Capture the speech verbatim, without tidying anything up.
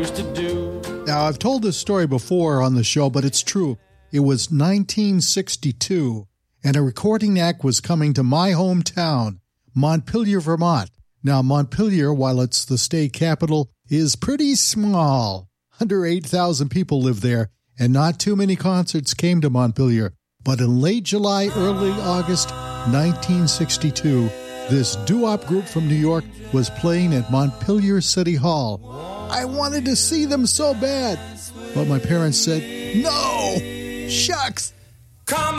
used to do. Now, I've told this story before on the show, but it's true. It was nineteen sixty-two, and a recording act was coming to my hometown, Montpelier, Vermont. Now, Montpelier, while it's the state capital, is pretty small. Under eight thousand people live there, and not too many concerts came to Montpelier. But in late July, early August nineteen sixty-two, this doo-wop group from New York was playing at Montpelier City Hall. I wanted to see them so bad, but my parents said, no, shucks. Come